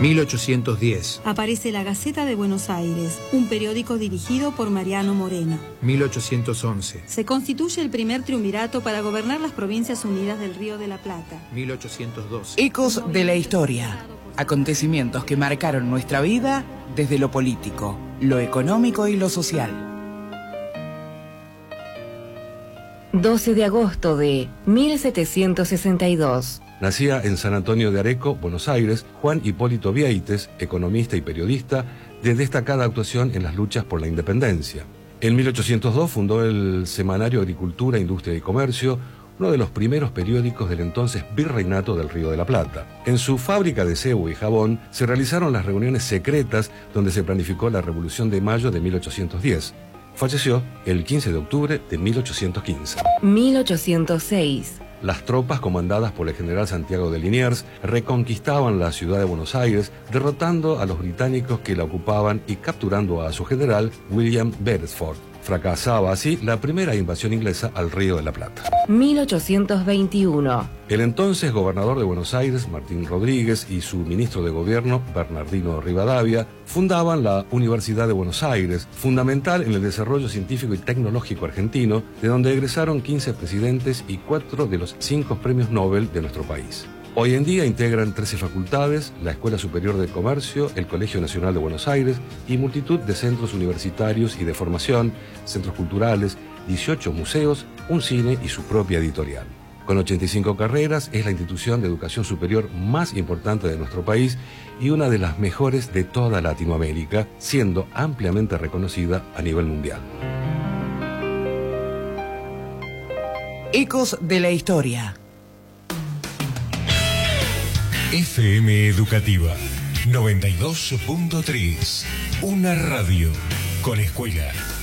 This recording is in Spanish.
1810. Aparece la Gaceta de Buenos Aires, un periódico dirigido por Mariano Moreno. 1811. Se constituye el primer triunvirato para gobernar las Provincias Unidas del Río de la Plata. 1812. Ecos de la historia. Acontecimientos que marcaron nuestra vida desde lo político, lo económico y lo social. 12 de agosto de 1762. Nacía en San Antonio de Areco, Buenos Aires, Juan Hipólito Vieites, economista y periodista, de destacada actuación en las luchas por la independencia. En 1802 fundó el semanario Agricultura, Industria y Comercio, uno de los primeros periódicos del entonces Virreinato del Río de la Plata. En su fábrica de cebo y jabón se realizaron las reuniones secretas donde se planificó la Revolución de Mayo de 1810. Falleció el 15 de octubre de 1815. 1806. Las tropas comandadas por el general Santiago de Liniers reconquistaban la ciudad de Buenos Aires, derrotando a los británicos que la ocupaban y capturando a su general, William Beresford. Fracasaba así la primera invasión inglesa al Río de la Plata. 1821. El entonces gobernador de Buenos Aires, Martín Rodríguez, y su ministro de gobierno, Bernardino Rivadavia, fundaban la Universidad de Buenos Aires, fundamental en el desarrollo científico y tecnológico argentino, de donde egresaron 15 presidentes y 4 de los 5 premios Nobel de nuestro país. Hoy en día integran 13 facultades, la Escuela Superior de Comercio, el Colegio Nacional de Buenos Aires y multitud de centros universitarios y de formación, centros culturales, 18 museos, un cine y su propia editorial. Con 85 carreras, es la institución de educación superior más importante de nuestro país y una de las mejores de toda Latinoamérica, siendo ampliamente reconocida a nivel mundial. Ecos de la historia. FM Educativa 92.3, una radio con escuela.